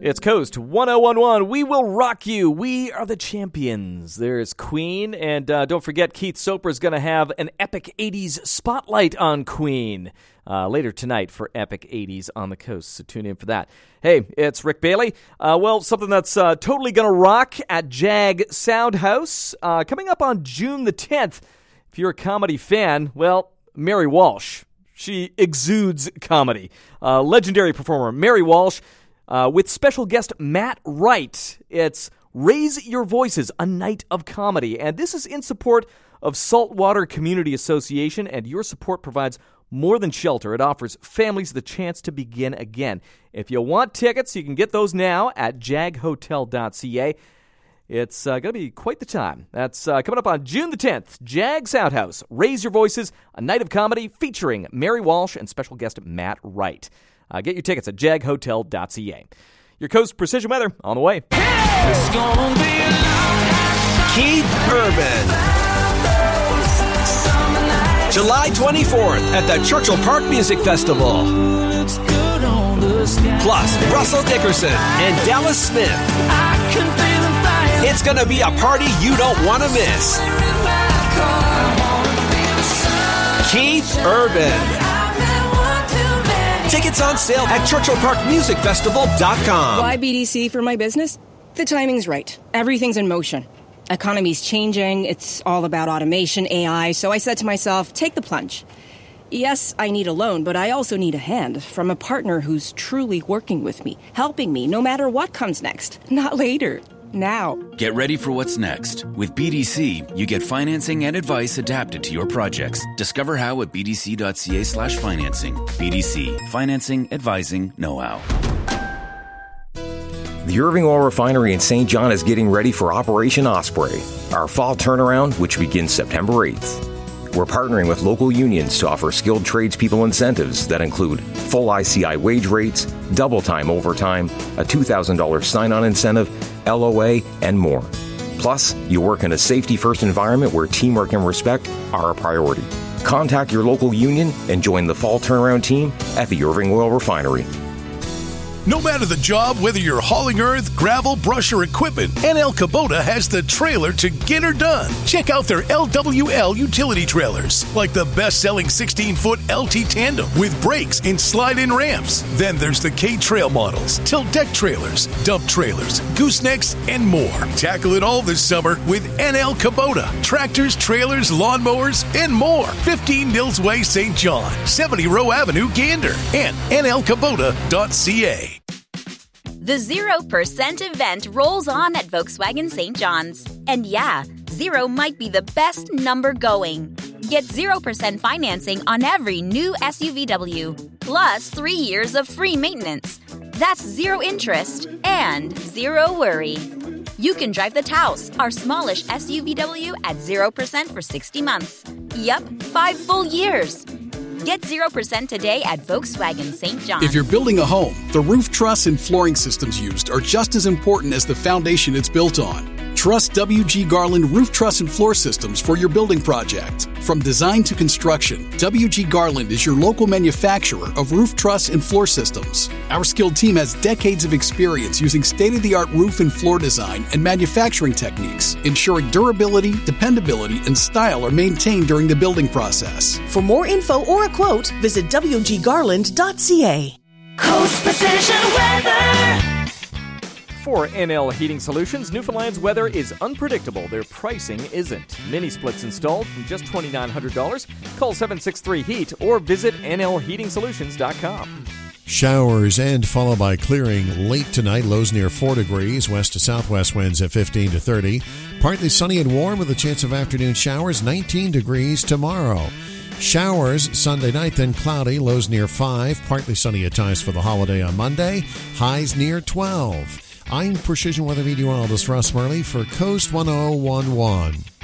It's Coast 1011. We will rock you. We are the champions. There's Queen. And don't forget, Keith Soper is going to have an epic 80s spotlight on Queen later tonight for Epic 80s on the Coast. So tune in for that. Hey, it's Rick Bailey. Something that's totally going to rock at Jag Soundhouse. Coming up on June the 10th. If you're a comedy fan, Mary Walsh. She exudes comedy. Legendary performer Mary Walsh. With special guest Matt Wright. It's Raise Your Voices, a night of comedy. And this is in support of Saltwater Community Association, and your support provides more than shelter. It offers families the chance to begin again. If you want tickets, you can get those now at jaghotel.ca. It's going to be quite the time. That's coming up on June the 10th. Jag Soundhouse, Raise Your Voices, a night of comedy featuring Mary Walsh and special guest Matt Wright. Get your tickets at jaghotel.ca. Your Coast Precision Weather on the way. It's gonna be a long Keith Urban. July 24th at the Churchill Park Music Festival. Plus, Russell Dickerson and Dallas Smith. It's going to be a party you don't want to miss. Keith Urban. Tickets on sale at ChurchillParkMusicFestival.com. Why BDC for my business? The timing's right. Everything's in motion. Economy's changing. It's all about automation, AI. So I said to myself, take the plunge. Yes, I need a loan, but I also need a hand from a partner who's truly working with me, helping me no matter what comes next. Not later. Now. Get ready for what's next. With BDC, you get financing and advice adapted to your projects. Discover how at bdc.ca/financing. BDC. Financing, advising, know-how. The Irving Oil Refinery in St. John is getting ready for Operation Osprey, our fall turnaround, which begins September 8th. We're partnering with local unions to offer skilled tradespeople incentives that include full ICI wage rates, double time overtime, a $2,000 sign-on incentive, LOA, and more. Plus, you work in a safety-first environment where teamwork and respect are a priority. Contact your local union and join the fall turnaround team at the Irving Oil Refinery. No matter the job, whether you're hauling earth, gravel, brush, or equipment, NL Kubota has the trailer to get her done. Check out their LWL utility trailers, like the best-selling 16-foot LT Tandem with brakes and slide-in ramps. Then there's the K-Trail models, tilt deck trailers, dump trailers, goosenecks, and more. Tackle it all this summer with NL Kubota. Tractors, trailers, lawnmowers, and more. 15 Mills Way, St. John, 70 Row Avenue, Gander, and nlkubota.ca. The 0% event rolls on at Volkswagen St. John's. And yeah, 0 might be the best number going. Get 0% financing on every new SUVW, plus 3 years of free maintenance. That's 0 interest and 0 worry. You can drive the Taos, our smallish SUVW, at 0% for 60 months. Yup, 5 full years. Get 0% today at Volkswagen St. John. If you're building a home, the roof truss and flooring systems used are just as important as the foundation it's built on. Trust WG Garland Roof Truss and Floor Systems for your building project. From design to construction, WG Garland is your local manufacturer of roof truss and floor systems. Our skilled team has decades of experience using state-of-the-art roof and floor design and manufacturing techniques, ensuring durability, dependability, and style are maintained during the building process. For more info or a quote, visit wggarland.ca. Coast Precision Weather. For NL Heating Solutions, Newfoundland's weather is unpredictable. Their pricing isn't. Mini splits installed from just $2,900. Call 763-HEAT or visit nlheatingsolutions.com. Showers and followed by clearing late tonight. Lows near 4 degrees. West to southwest winds at 15 to 30. Partly sunny and warm with a chance of afternoon showers. 19 degrees tomorrow. Showers Sunday night, then cloudy. Lows near 5. Partly sunny at times for the holiday on Monday. Highs near 12. I'm Precision Weather Meteorologist Russ Murley for Coast 1011.